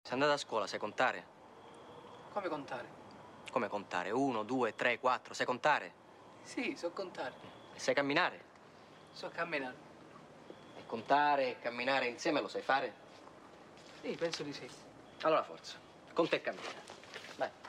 Sei andata a scuola, sai contare? Come contare? Come contare? 1, 2, 3, 4, sai contare? Sì, so contare. E sai camminare? So camminare. E contare e camminare insieme lo sai fare? Sì, penso di sì. Allora forza, con te cammina. Vai.